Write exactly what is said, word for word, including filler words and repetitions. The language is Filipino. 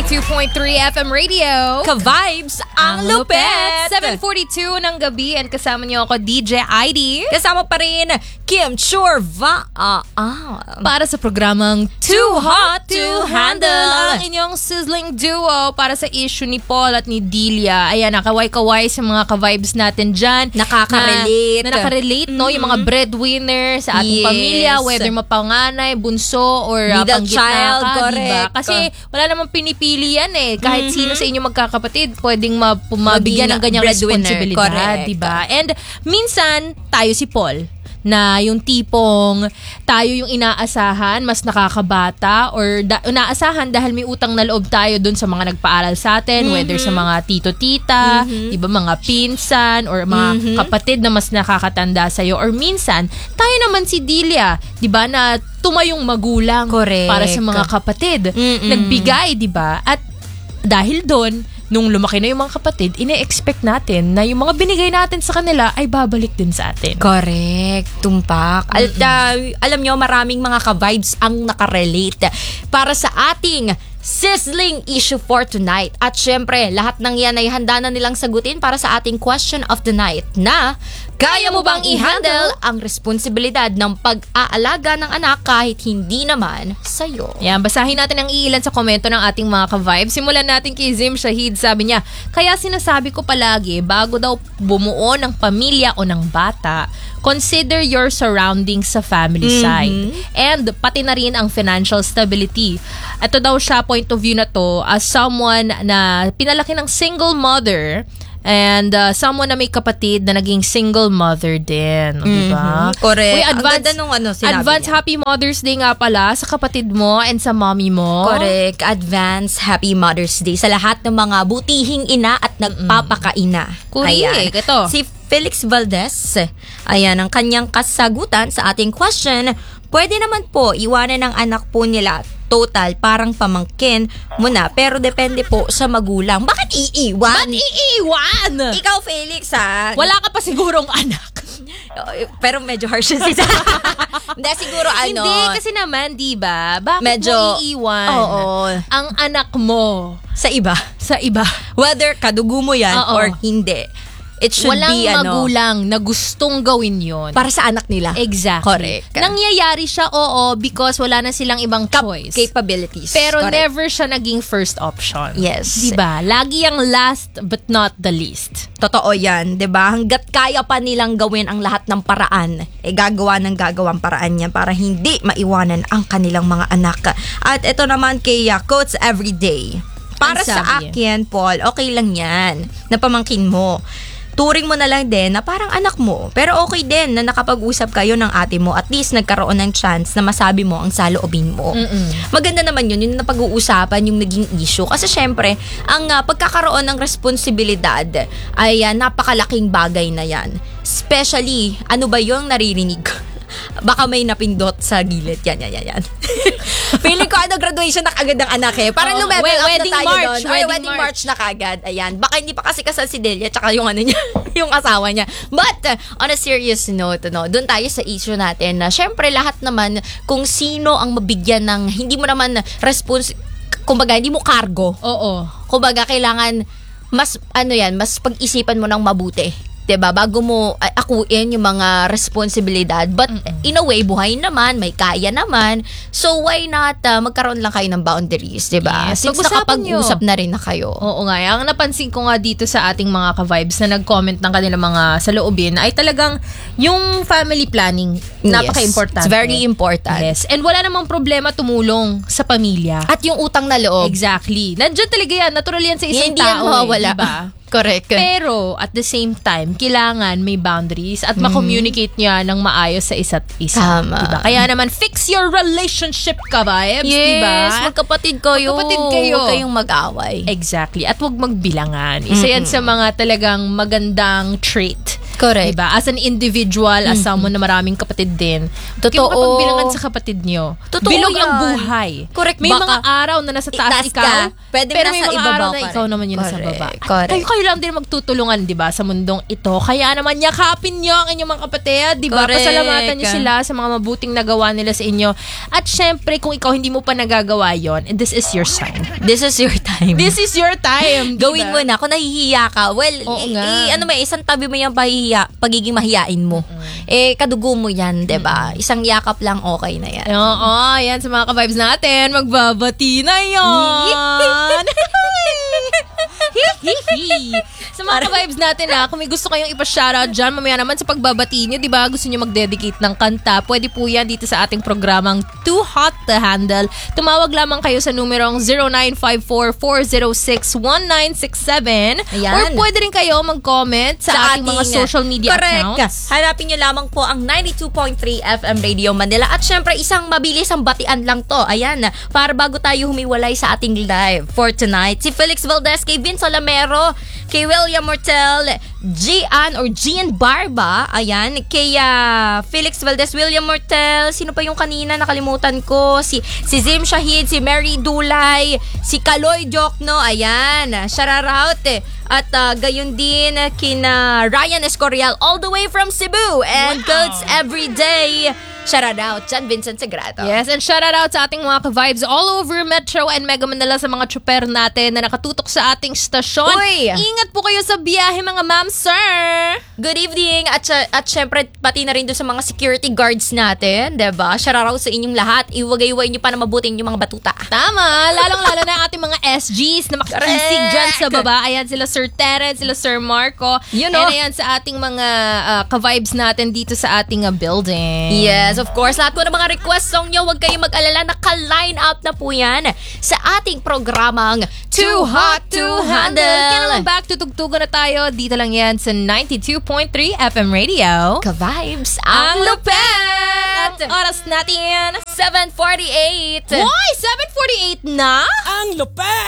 ninety-two point three F M Radio. Ka-vibes ang lupet! seven forty-two ng gabi and kasama niyo ako, D J I D. Kasama pa rin, Kim Chorva. Ah, ah. Para sa programang Too Hot to Handle, ang Handle. inyong sizzling duo para sa issue ni Paul at ni Delia. Ayan, nakaway-kaway sa mga ka-vibes natin dyan. Nakaka-relate. Na, na nakarelate, no? Yung mga breadwinner sa ating Yes. pamilya, whether mapanganay, bunso, or uh, Middle panggitna child, ka, correct. diba? Kasi wala namang pinipili yan eh. Kahit sino sa inyo magkakapatid, pwedeng ma- mabigyan ng ganyang breadwinner, responsibilidad, correct. diba? And minsan, tayo si Paul, na yung tipong tayo yung inaasahan, mas nakakabata, or da- inaasahan dahil may utang na loob tayo dun sa mga nagpaaral sa atin, mm-hmm. whether sa mga tito-tita, mm-hmm. diba, mga pinsan, or mga mm-hmm. kapatid na mas nakakatanda sa'yo, or minsan, tayo naman si Delia, diba, na tumayong magulang. Correct. Para sa mga kapatid. Mm-mm. Nagbigay, diba? At dahil doon, nung lumaki na yung mga kapatid, ine-expect natin na yung mga binigay natin sa kanila ay babalik din sa atin. Correct. Tumpak. Al- uh, alam nyo, maraming mga ka-vibes ang nakarelate para sa ating sizzling issue for tonight. At syempre, lahat ng yan ay handa na nilang sagutin para sa ating question of the night na, kaya mo bang i-handle ang responsibilidad ng pag-aalaga ng anak kahit hindi naman sa'yo? Yan, basahin natin ang iilan sa komento ng ating mga ka-vibes. Simulan natin kay Zim Shahid. Sabi niya, kaya sinasabi ko palagi, bago daw bumuo ng pamilya o ng bata, consider your surroundings sa family side. Mm-hmm. And pati na rin ang financial stability. Ito daw siya, point of view na to, as someone na pinalaki ng single mother, and uh, someone na may kapatid na naging single mother din. Mm-hmm. Diba? Correct. Uy, Ang advance, ganda nung ano, sinabi advance niya. Happy Mother's Day nga pala sa kapatid mo and sa mommy mo. Correct. Advance Happy Mother's Day sa lahat ng mga butihing ina at nagpapakaina. Correct. Ito. Si Felix Valdez, ayan ang kanyang kasagutan sa ating question. Pwede naman po iwanan ng anak po nila total parang pamangkin mo na, pero depende po sa magulang. Bakit iiwan? Ba't iiwan? Ikaw, Felix, ha? Wala ka pa sigurong anak. Pero medyo harsh yun siya. Hindi, siguro ano. Hindi, kasi naman, di ba? Bakit medyo, mo iiwan oo, ang anak mo sa iba? sa iba? Whether kadugo mo yan Oo. or hindi. It should Walang be ano, magulang na gustong gawin yon para sa anak nila. Exactly. Correct. Nangyayari siya, oo, because wala na silang ibang Cap- choice. capabilities. Pero Correct. never siya naging first option. Yes. Diba? Lagi ang last but not the least. Totoo yan, 'di ba? Hangga't kaya pa nilang gawin ang lahat ng paraan, eh gagawa ng gagawang paraan niya para hindi maiwanan ang kanilang mga anak. At ito naman kay uh, Quotes Everyday. Para Ang sa sabi. akin, Paul, okay lang yan na pamangkin mo. Turing mo na lang din na parang anak mo. Pero okay din na nakapag-usap kayo ng ate mo. At least nagkaroon ng chance na masabi mo ang saloobin mo. Mm-mm. Maganda naman yun, yung napag-uusapan, yung naging issue. Kasi syempre, ang uh, pagkakaroon ng responsibilidad ay uh, napakalaking bagay na yan. Especially, ano ba yung naririnig? Baka may napindot sa gilid. Yan, yan, yan, yan. Feeling ko ano, graduation na kagad ng anak eh. Parang Oo, lumevel we- up na wedding tayo march, doon. Or wedding wedding march. march. na kagad. Ayan. Baka hindi pa kasi kasal si Delia tsaka yung ano niya, yung asawa niya. But, uh, on a serious note, no, doon tayo sa issue natin na syempre lahat naman kung sino ang mabigyan ng hindi mo naman response, kumbaga hindi mo cargo. Oo. Kumbaga kailangan mas ano yan, mas pag-isipan mo ng mabuti. 'Di ba? Bago mo uh, akuin yung mga responsibilidad. But Mm-mm. in a way, buhay naman, may kaya naman. So why not uh, magkaroon lang kayo ng boundaries, 'di ba? Yes, Since pag-usapan nakapag-usap na rin na kayo. Oo nga. Ang napansin ko nga dito sa ating mga ka-vibes na nag-comment ng kanilang mga saloobin ay talagang yung family planning, napaka-importante. Yes, it's very important. Yes. And wala namang problema tumulong sa pamilya. At yung utang na loob. Exactly. Nandiyan talaga yan. Natural yan sa isang Hindi yan tao. mawawala. Eh, diba? Correct. Pero, at the same time, kailangan may boundaries at makommunicate niya ng maayos sa isa't isa. Tama. Diba? Kaya naman, fix your relationship ka, vibes, Yes, diba? magkapatid kayo. Magkapatid kayo. Huwag kayong mag-away. Exactly. At huwag magbilangan. Isa yan sa mga talagang magandang trait Correct. Diba? As an individual, as someone na maraming kapatid din, Totoo. Totoo. Kapagbilangan sa kapatid nyo. Totoo Bilog yan. ang buhay. Correct. May Baka mga araw na nasa taas itaas ikaw, ka, pwedeng pero nasa may mga ibaba araw ka na rin. ikaw naman yung nasa Correct. baba. Correct. Kayo, kayo lang din magtutulungan, di ba, sa mundong ito. Kaya naman, yakapin nyo ang inyong mga kapatid, di ba? Correct. Pasalamatan nyo sila sa mga mabuting nagawa nila sa inyo. At syempre, kung ikaw hindi mo pa nagagawa yon, and this is your sign. This is your time. This is your time. Gawin mo na. Kung nahihiya ka, well, Oo i- nga. i- ano may isang tabi mo yung pahihiya, pagiging mahiyain mo. Eh, kadugo mo yan, diba? Isang yakap lang, okay na yan. Oo, yan sa mga ka-vibes natin. Magbabati na yan. Sa mga ka-vibes natin ha, kung may gusto kayong ipa-shoutout dyan, mamaya naman sa pagbabati nyo, di ba, gusto nyo mag-dedicate ng kanta, pwede po yan dito sa ating programang Too Hot to Handle. Tumawag lamang kayo sa numerong zero nine five four, four zero six, one nine six seven. Ayan. Or pwede rin kayo mag-comment sa, ating mga social media correct. accounts. Hanapin nyo lamang po ang ninety-two point three F M Radio Manila. At syempre, isang mabilis ang batian lang to. Ayan, para bago tayo humiwalay sa ating live for tonight. Si Felix Valdez, kay Vince Olamero, kay William Mortel, Gian or Gian Barba, ayan, kay uh, Felix Valdez, William Mortel, sino pa yung kanina, nakalimutan ko, si, si Zim Shahid, si Mary Dulay, si Kaloy Jokno, ayan, shoutout eh. At uh, gayon din kina Ryan Escorial all the way from Cebu and Wow. Goats Everyday. Shout out dyan, Vincent Sagrado. Yes, and shout out sa ating mga ka-vibes all over Metro and Mega Manila, sa mga tsuper natin na nakatutok sa ating stasyon. Uy! Ingat po kayo sa biyahe, mga ma'am, sir! Good evening at sy- at syempre pati na rin doon sa mga security guards natin, 'di ba? Shout out sa inyong lahat. Iwagay-iway niyo pa na mabuting yung mga batuta. Tama, lalong-lalo na ating mga S Gs na makikisig Correct. dyan sa baba. Ayan sila Sir Terence, sila Sir Marco. You know. And ayan sa ating mga uh, ka-vibes natin dito sa ating uh, building. Yes, of course. Lahat po ng mga request song nyo, huwag kayong mag-alala. Naka-line up na po yan sa ating programang Too Hot to Handle. Kaya naman back to tugtugan na tayo. Dito lang yan sa ninety-two point three F M Radio. Ka-vibes ang lupet! Ang oras natin. seven forty-eight. Why? seven forty-eight na? Ang lupet!